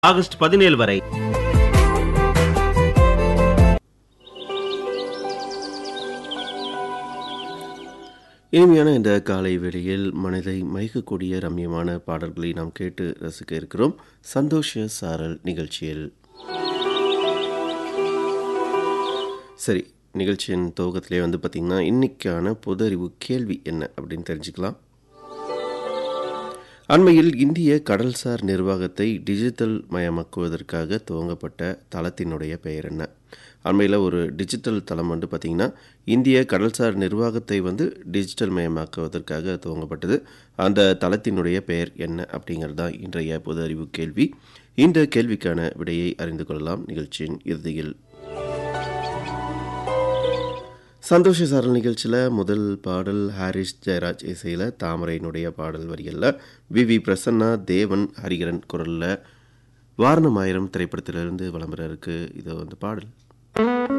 August 17 வரை. இனிமையான இந்த காலை வேளையில் மனதை மயக்கக்கூடிய ரம்யமான பாடல்களை நாம் கேட்டு ரசிக்க இருக்கிறோம் சந்தோஷ சாரல் நிகழ்ச்சியில். சரி, நிகழ்ச்சியின் துவக்கத்திலே பார்த்திங்கன்னா இன்னைக்கான பொது அறிவு கேள்வி என்ன அப்படின்னு தெரிஞ்சுக்கலாம். அண்மையில் இந்திய கடல்சார் நிர்வாகத்தை டிஜிட்டல் மயமாக்குவதற்காக துவங்கப்பட்ட தளத்தினுடைய பெயர் என்ன? அண்மையில் ஒரு டிஜிட்டல் தளம் பார்த்திங்கன்னா இந்திய கடல்சார் நிர்வாகத்தை டிஜிட்டல் மயமாக்குவதற்காக துவங்கப்பட்டது. அந்த தளத்தினுடைய பெயர் என்ன அப்படிங்கிறது தான் இன்றைய பொது அறிவு கேள்வி. இந்த கேள்விக்கான விடையை அறிந்து கொள்ளலாம் நிகழ்ச்சியின் இறுதியில். சந்தோஷ சாரல் நிகழ்ச்சியில் முதல் பாடல் ஹாரிஸ் ஜெயராஜ் இசையில் தாமரையினுடைய பாடல் வரிகளில் வி பிரசன்னா, தேவன், ஹரிகரன் குரலில் வாரணம் ஆயிரம் திரைப்படத்திலிருந்து விளம்பரம் இருக்குது. இது பாடல்.